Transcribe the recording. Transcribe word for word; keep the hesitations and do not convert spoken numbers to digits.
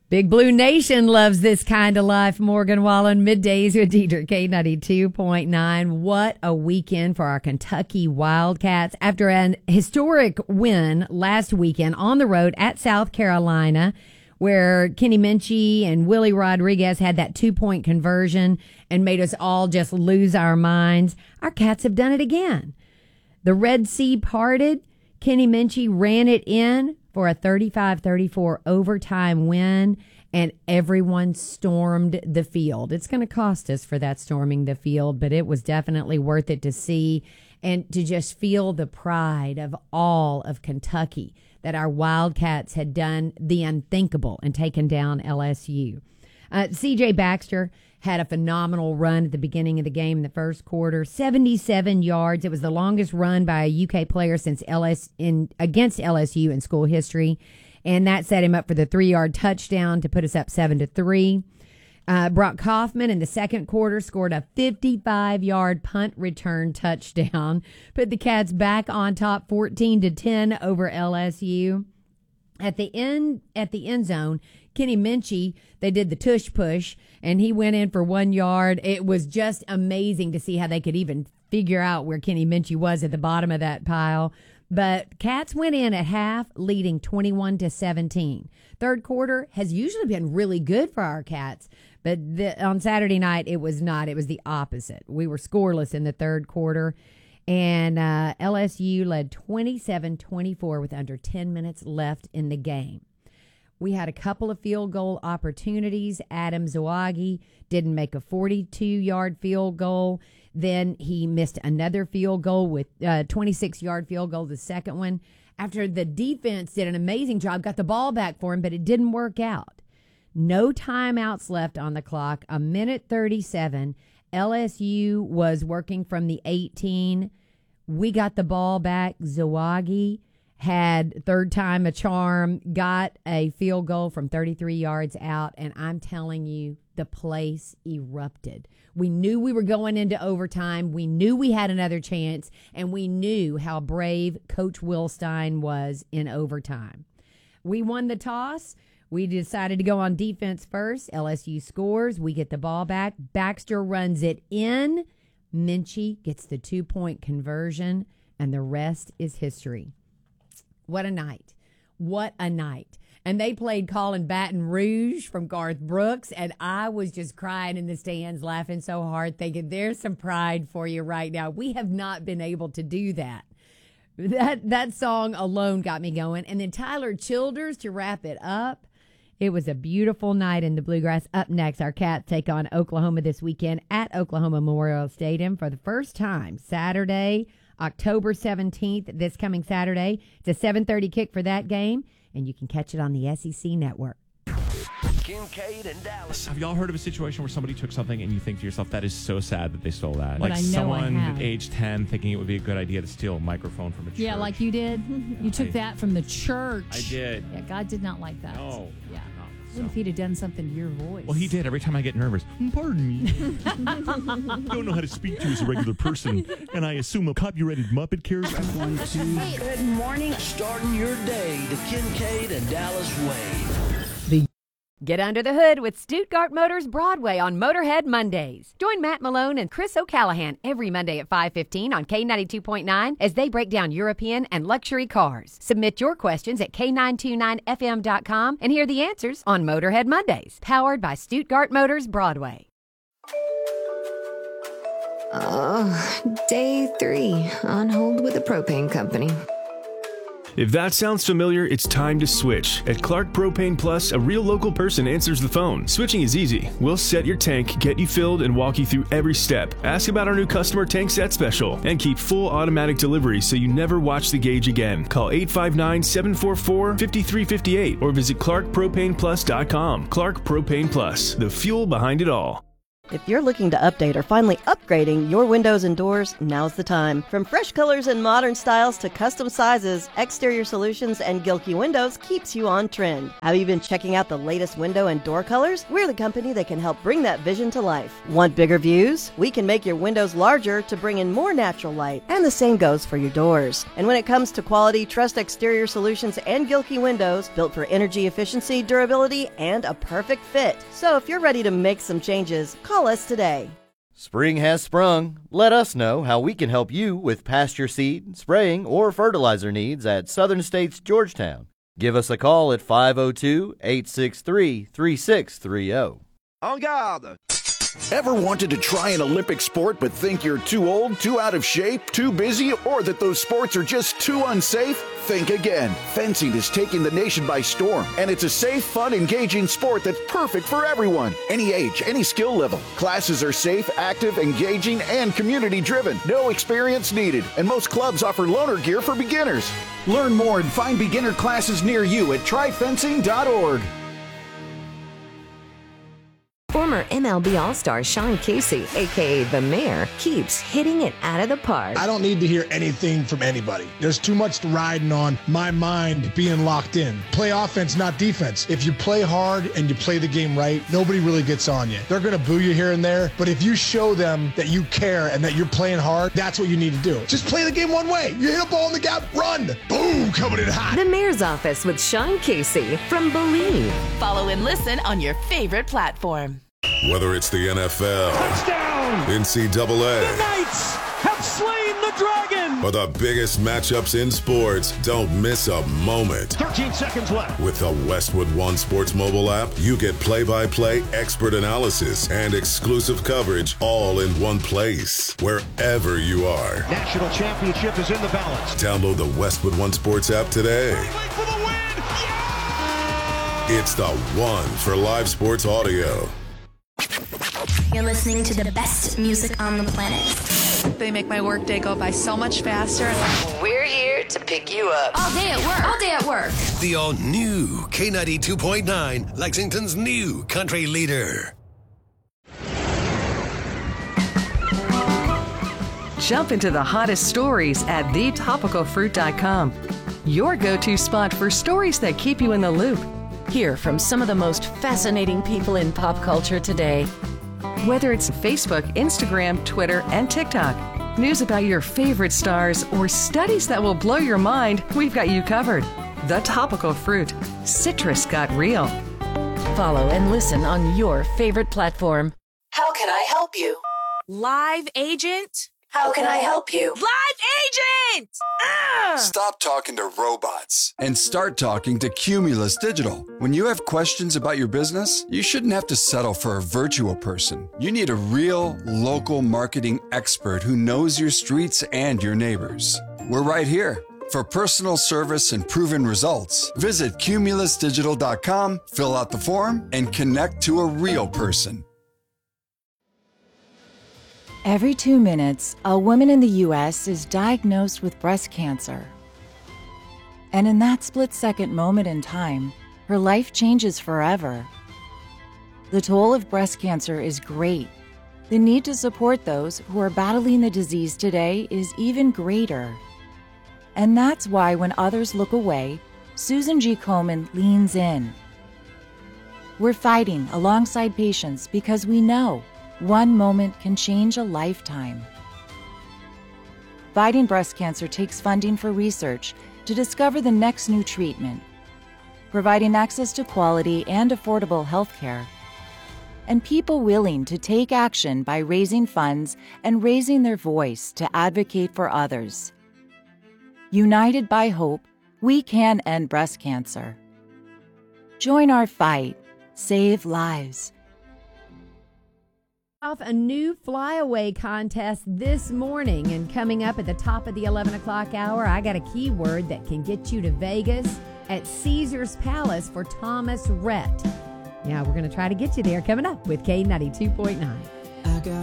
Big Blue Nation loves this kind of life. Morgan Wallen, middays with Deidre, K ninety-two point nine. What a weekend for our Kentucky Wildcats. After an historic win last weekend on the road at South Carolina, where Kenny Minchey and Willie Rodriguez had that two-point conversion and made us all just lose our minds, our Cats have done it again. The Red Sea parted. Kenny Minchey ran it in for a thirty-five thirty-four overtime win, and everyone stormed the field. It's going to cost us for that storming the field, but it was definitely worth it to see and to just feel the pride of all of Kentucky that our Wildcats had done the unthinkable and taken down L S U. Uh, C J Baxter had a phenomenal run at the beginning of the game in the first quarter, seventy-seven yards. It was the longest run by a U K player since L S in against L S U in school history, and that set him up for the three-yard touchdown to put us up seven to three. Uh, Brock Kaufman in the second quarter scored a fifty-five-yard punt return touchdown, put the Cats back on top fourteen to ten over L S U. At the end, at the end zone, Kenny Minchey, they did the tush push, and he went in for one yard. It was just amazing to see how they could even figure out where Kenny Minchey was at the bottom of that pile. But Cats went in at half, leading twenty-one to seventeen. Third quarter has usually been really good for our Cats, but the, on Saturday night it was not. It was the opposite. We were scoreless in the third quarter, and uh, L S U led twenty-seven twenty-four with under ten minutes left in the game. We had a couple of field goal opportunities. Adam Zawagi didn't make a forty-two-yard field goal. Then he missed another field goal with a twenty-six-yard field goal, the second one. After the defense did an amazing job, got the ball back for him, but it didn't work out. No timeouts left on the clock. A minute thirty-seven. L S U was working from the eighteen. We got the ball back. Zawagi had third time a charm, got a field goal from thirty-three yards out, and I'm telling you, the place erupted. We knew we were going into overtime. We knew we had another chance, and we knew how brave Coach Wilstein was in overtime. We won the toss. We decided to go on defense first. L S U scores. We get the ball back. Baxter runs it in. Minchey gets the two-point conversion, and the rest is history. What a night. What a night. And they played Calling Baton Rouge from Garth Brooks, and I was just crying in the stands, laughing so hard, thinking there's some pride for you right now. We have not been able to do that. That that song alone got me going. And then Tyler Childers to wrap it up. It was a beautiful night in the Bluegrass. Up next, our Cats take on Oklahoma this weekend at Oklahoma Memorial Stadium for the first time, Saturday, October seventeenth, this coming Saturday. It's a seven thirty kick for that game, and you can catch it on the S E C Network. Kincaid and Dallas. Have y'all heard of a situation where somebody took something and you think to yourself, that is so sad that they stole that? But like I know someone I have. at age ten thinking it would be a good idea to steal a microphone from a church. Yeah, like you did. You took I- that from the church. I did. Yeah, God did not like that. No. Yeah. No. What if he'd have done something to your voice? Well, he did. Every time I get nervous, pardon me. Don't know how to speak to you as a regular person, and I assume a copyrighted Muppet character. One, two. Good morning. Starting your day the Kincaid and Dallas way. Get under the hood with Stuttgart Motors Broadway on Motorhead Mondays. Join Matt Malone and Chris O'Callahan every Monday at five fifteen on K ninety-two point nine as they break down European and luxury cars. Submit your questions at K nine two nine F M dot com and hear the answers on Motorhead Mondays, powered by Stuttgart Motors Broadway. Oh, day three on hold with the propane company. If that sounds familiar, it's time to switch. At Clark Propane Plus, a real local person answers the phone. Switching is easy. We'll set your tank, get you filled, and walk you through every step. Ask about our new customer tank set special, and keep full automatic delivery so you never watch the gauge again. Call eight five nine, seven four four, five three five eight or visit clark propane plus dot com. Clark Propane Plus, the fuel behind it all. If you're looking to update or finally upgrading your windows and doors, now's the time. From fresh colors and modern styles to custom sizes, Exterior Solutions and Gilkey Windows keeps you on trend. Have you been checking out the latest window and door colors? We're the company that can help bring that vision to life. Want bigger views? We can make your windows larger to bring in more natural light, and the same goes for your doors. And when it comes to quality, trust Exterior Solutions and Gilkey Windows, built for energy efficiency, durability, and a perfect fit. So if you're ready to make some changes, call us today. Spring has sprung. Let us know how we can help you with pasture seed, spraying, or fertilizer needs at Southern States Georgetown. Give us a call at five oh two, eight six three, three six three oh. En garde! Ever wanted to try an Olympic sport but think you're too old, too out of shape, too busy, or that those sports are just too unsafe? Think again. Fencing is taking the nation by storm, and it's a safe, fun, engaging sport that's perfect for everyone. Any age, any skill level. Classes are safe, active, engaging, and community-driven. No experience needed, and most clubs offer loaner gear for beginners. Learn more and find beginner classes near you at try fencing dot org. Former M L B All-Star Sean Casey, a k a. The Mayor, keeps hitting it out of the park. I don't need to hear anything from anybody. There's too much riding on my mind being locked in. Play offense, not defense. If you play hard and you play the game right, nobody really gets on you. They're going to boo you here and there, but if you show them that you care and that you're playing hard, that's what you need to do. Just play the game one way. You hit a ball in the gap, run. Boom, coming in hot. The Mayor's Office with Sean Casey from Believe. Follow and listen on your favorite platform. Whether it's the N F L, touchdown, N C double A, the Knights have slain the dragon, or the biggest matchups in sports, don't miss a moment. thirteen seconds left. With the Westwood One Sports mobile app, you get play-by-play, expert analysis, and exclusive coverage all in one place, wherever you are. National championship is in the balance. Download the Westwood One Sports app today. Wait for the win! Yeah! It's the one for live sports audio. You're listening to the best music on the planet. They make my workday go by so much faster. We're here to pick you up. All day at work. All day at work. The all-new K ninety-two point nine, Lexington's new country leader. Jump into the hottest stories at the topical fruit dot com. Your go-to spot for stories that keep you in the loop. Hear from some of the most fascinating people in pop culture today. Whether it's Facebook, Instagram, Twitter, and TikTok, news about your favorite stars, or studies that will blow your mind, we've got you covered. The Topical Fruit. Citrus got real. Follow and listen on your favorite platform. How can I help you? Live agent? How can I help you? Live agent! Ah! Stop talking to robots and start talking to Cumulus Digital. When you have questions about your business, you shouldn't have to settle for a virtual person. You need a real, local marketing expert who knows your streets and your neighbors. We're right here. For personal service and proven results, visit cumulus digital dot com, fill out the form, and connect to a real person. Every two minutes, a woman in the U S is diagnosed with breast cancer. And in that split-second moment in time, her life changes forever. The toll of breast cancer is great. The need to support those who are battling the disease today is even greater. And that's why when others look away, Susan G. Komen leans in. We're fighting alongside patients because we know one moment can change a lifetime. Fighting breast cancer takes funding for research to discover the next new treatment, providing access to quality and affordable health care, and people willing to take action by raising funds and raising their voice to advocate for others. United by hope, we can end breast cancer. Join our fight. Save lives. Off a new flyaway contest this morning, and coming up at the top of the eleven o'clock hour, I got a keyword that can get you to Vegas at Caesar's Palace for Thomas Rhett. Yeah, we're going to try to get you there coming up with K ninety-two point nine.